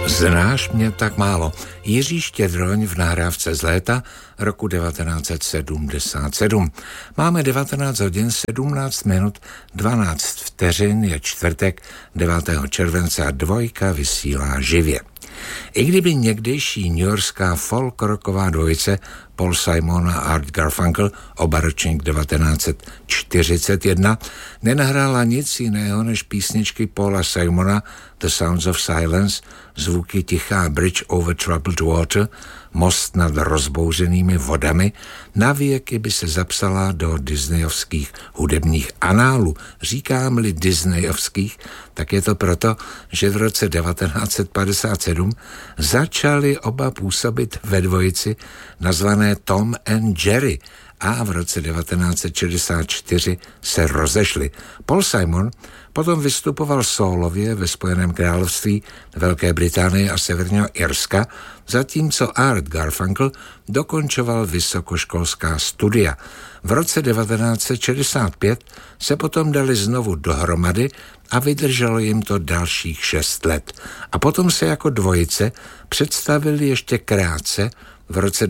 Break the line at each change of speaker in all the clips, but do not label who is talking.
Znáš mě tak málo. Jiří Štědroň v nahrávce z léta roku 1977. Máme 19 hodin 17 minut 12 vteřin, je čtvrtek 9. července a Dvojka vysílá živě. I kdyby někdejší newyorská folk-rocková dvojice Paul Simon a Art Garfunkel, oba ročník 1941, nenahrála nic jiného než písničky Paula Simona The Sounds of Silence, zvuky tichá Bridge over Troubled Water, Most nad rozbouřenými vodami, navěky by se zapsala do disneyovských hudebních análů. Říkám-li disneyovských, tak je to proto, že v roce 1957 začali oba působit ve dvojici nazvané Tom and Jerry a v roce 1964 se rozešli. Paul Simon potom vystupoval sólově ve Spojeném království, Velké Británie a Severního Irska, zatímco Art Garfunkel dokončoval vysokoškolská studia. V roce 1965 se potom dali znovu dohromady a vydrželo jim to dalších 6 let. A potom se jako dvojice představili ještě krátce v roce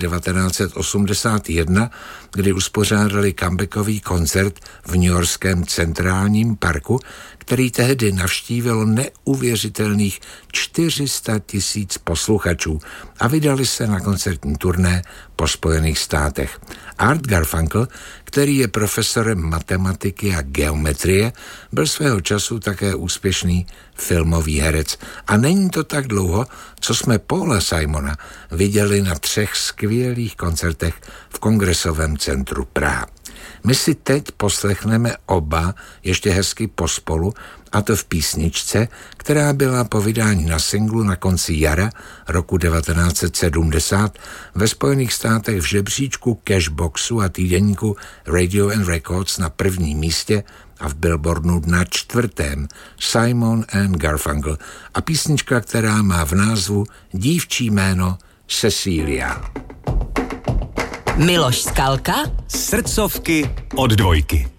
1981, kdy uspořádali comebackový koncert v newyorském Centrálním parku, který tehdy navštívilo neuvěřitelných 400 000 posluchačů a vydali se na koncertní turné po Spojených státech. Art Garfunkel, který je profesorem matematiky a geometrie, byl svého času také úspěšný filmový herec. A není to tak dlouho, co jsme Paula Simona viděli na 3 skvělých koncertech v Kongresovém centru Praha. My si teď poslechneme oba ještě hezky pospolu, a to v písničce, která byla po vydání na singlu na konci jara roku 1970 ve Spojených státech v žebříčku Cashboxu a týdeníku Radio and Records na 1. místě a v Billboardu na 4. Simon and Garfunkel a písnička, která má v názvu dívčí jméno Cecilia.
Miloš Skalka,
Srdcovky od Dvojky.